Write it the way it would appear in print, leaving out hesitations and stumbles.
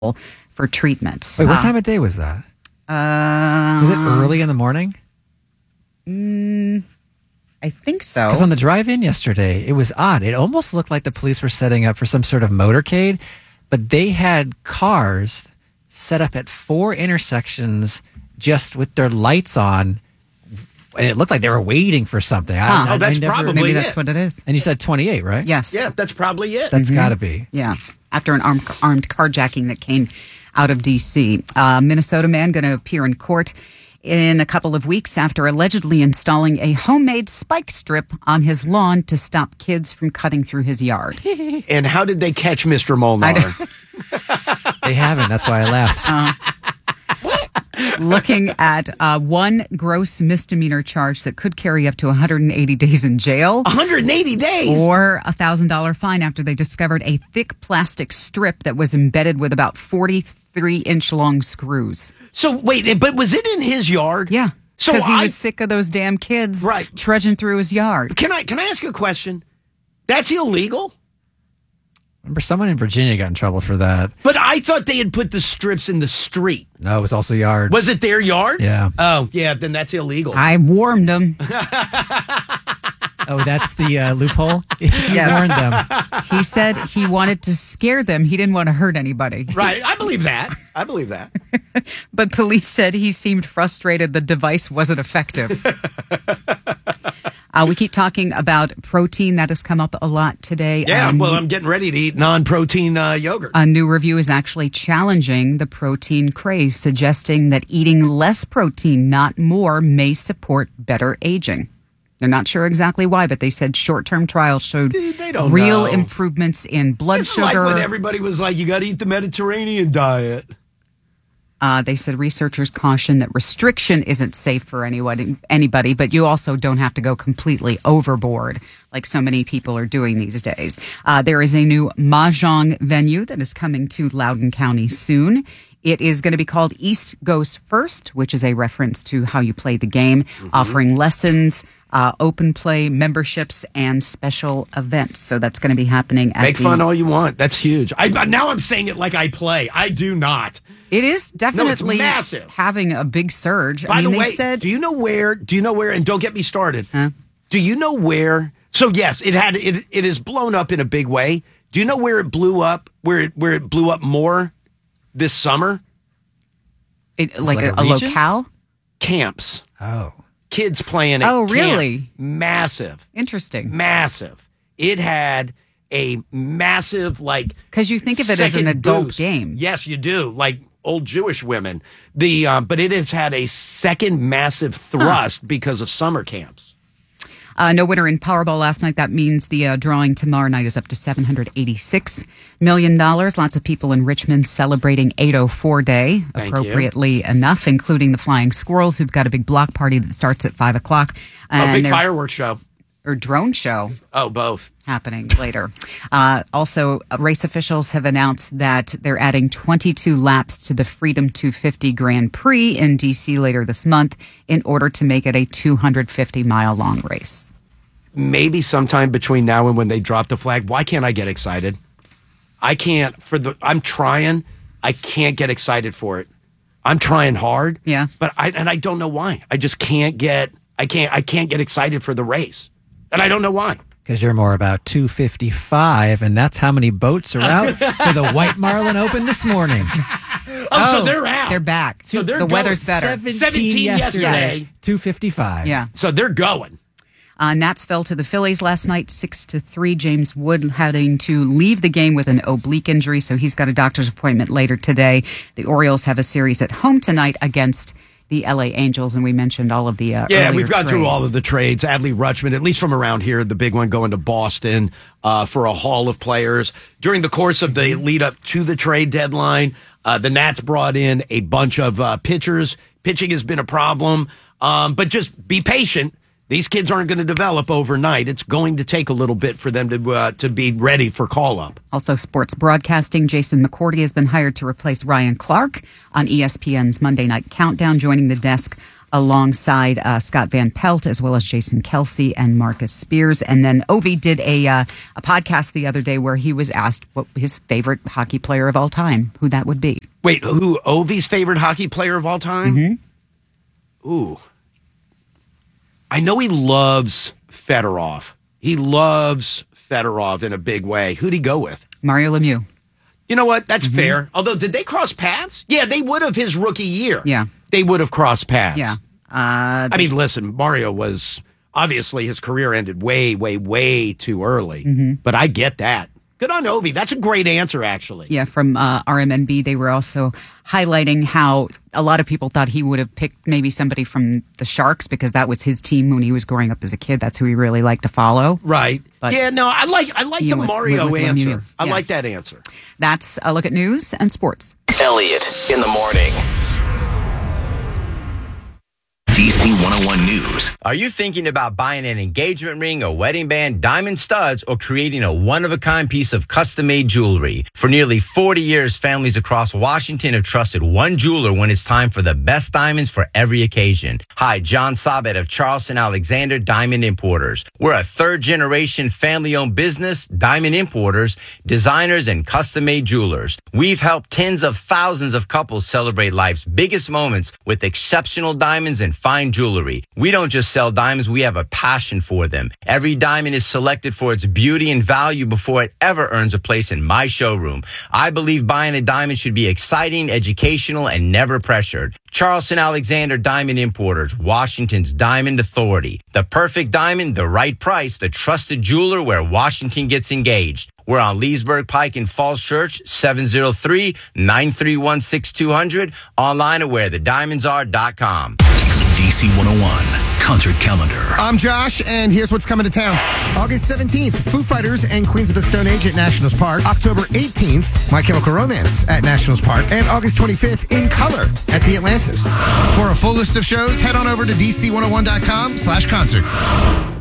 for treatment. Wait, what time of day was that? Was it early in the morning? I think so. Because on the drive-in yesterday, it was odd. It almost looked like the police were setting up for some sort of motorcade, but they had cars set up at 4 intersections just with their lights on, and it looked like they were waiting for something. Maybe that's what it is. And you said 28, right? Yes. Yeah, that's probably it. That's got to be. Yeah. After an armed carjacking that came out of D.C. Minnesota man going to appear in court in a couple of weeks after allegedly installing a homemade spike strip on his lawn to stop kids from cutting through his yard. And how did they catch Mr. Molnar? They haven't. That's why I left. Looking at one gross misdemeanor charge that could carry up to 180 days in jail. 180 days? Or a $1,000 fine after they discovered a thick plastic strip that was embedded with about 43-inch long screws. So, wait, but was it in his yard? Yeah. So Because he was sick of those damn kids trudging through his yard. Can I ask you a question? That's illegal? Remember, someone in Virginia got in trouble for that. But I thought they had put the strips in the street. No, it was also yard. Was it their yard? Yeah. Oh, yeah, then that's illegal. I warned them. Oh, that's the loophole? Yes. Warned them. He said he wanted to scare them. He didn't want to hurt anybody. Right. I believe that. But police said he seemed frustrated the device wasn't effective. We keep talking about protein. That has come up a lot today. Yeah, well, I'm getting ready to eat non-protein yogurt. A new review is actually challenging the protein craze, suggesting that eating less protein, not more, may support better aging. They're not sure exactly why, but they said short-term trials showed real improvements in blood sugar. It's like when everybody was like, you got to eat the Mediterranean diet. They said researchers caution that restriction isn't safe for anybody, but you also don't have to go completely overboard like so many people are doing these days. There is a new Mahjong venue that is coming to Loudoun County soon. It is going to be called East Goes First, which is a reference to how you play the game, offering lessons, open play memberships, and special events. So that's going to be happening at Make fun all you want. That's huge. Now I'm saying it like I play. I do not. It is definitely massive. Having a big surge. By the way, do you know where, and don't get me started. Do you know where? So yes, it is blown up in a big way. Do you know where it blew up? Where it blew up more this summer? Like a locale? Camps. Oh. Kids playing at Oh, really? camp. Massive. Interesting. Massive. It had a massive, because you think of it as an adult game. Yes, you do. Like old Jewish women. But it has had a second massive thrust because of summer camps. No winner in Powerball last night. That means the drawing tomorrow night is up to $786 million. Lots of people in Richmond celebrating 804 Day, appropriately enough, including the Flying Squirrels, who've got a big block party that starts at 5 o'clock. A big fireworks show. Or drone show. Oh, both. Happening later. Also, race officials have announced that they're adding 22 laps to the Freedom 250 Grand Prix in D.C. later this month in order to make it a 250-mile long race. Maybe sometime between now and when they drop the flag. Why can't I get excited? I can't. I'm trying. I can't get excited for it. I'm trying hard. Yeah. But I don't know why. I just can't get. I can't get excited for the race, and I don't know why. Because you're more about 255, and that's how many boats are out for the White Marlin Open this morning. So they're out. They're back. So the weather's better. 17 yesterday. Yes. 255. Yeah. So they're going. Nats fell to the Phillies last night, 6-3. James Wood having to leave the game with an oblique injury, so he's got a doctor's appointment later today. The Orioles have a series at home tonight against the LA Angels, and we mentioned all of the we've gone through all of the trades. Adley Rutschman, at least from around here, the big one going to Boston for a haul of players. During the course of the lead up to the trade deadline, the Nats brought in a bunch of pitchers. Pitching has been a problem, but just be patient. These kids aren't going to develop overnight. It's going to take a little bit for them to be ready for call-up. Also, sports broadcasting. Jason McCourty has been hired to replace Ryan Clark on ESPN's Monday Night Countdown, joining the desk alongside Scott Van Pelt, as well as Jason Kelsey and Marcus Spears. And then Ovi did a podcast the other day where he was asked what his favorite hockey player of all time, who that would be. Wait, who Ovi's favorite hockey player of all time? Mm-hmm. Ooh. I know he loves Fedorov. He loves Fedorov in a big way. Who'd he go with? Mario Lemieux. You know what? That's fair. Although, did they cross paths? Yeah, they would have his rookie year. Yeah. They would have crossed paths. Yeah. I mean, listen, Mario was, obviously his career ended way, way, way too early. But I get that. Good on Ovi. That's a great answer, actually. Yeah, from RMNB, they were also highlighting how a lot of people thought he would have picked maybe somebody from the Sharks because that was his team when he was growing up as a kid. That's who he really liked to follow. Right. But yeah, no, I like the Mario with answer. Lemieux. I Yeah. like that answer. That's a look at news and sports. Elliot in the morning. DC 101 News. Are you thinking about buying an engagement ring, a wedding band, diamond studs, or creating a one-of-a-kind piece of custom-made jewelry? For nearly 40 years, families across Washington have trusted one jeweler when it's time for the best diamonds for every occasion. Hi, John Sabet of Charleston Alexander Diamond Importers. We're a third-generation family-owned business, diamond importers, designers, and custom-made jewelers. We've helped tens of thousands of couples celebrate life's biggest moments with exceptional diamonds and fine jewelry. We don't just sell diamonds, we have a passion for them. Every diamond is selected for its beauty and value before it ever earns a place in my showroom. I believe buying a diamond should be exciting, educational, and never pressured. Charleston Alexander Diamond Importers, Washington's Diamond Authority. The perfect diamond, the right price, the trusted jeweler where Washington gets engaged. We're on Leesburg Pike in Falls Church, 703-931-6200. Online at wherethediamondsare.com. DC 101 concert calendar. I'm Josh, and here's what's coming to town. August 17th, Foo Fighters and Queens of the Stone Age at Nationals Park. October 18th, My Chemical Romance at Nationals Park. And August 25th, In Color at the Atlantis. For a full list of shows, head on over to DC101.com/concerts.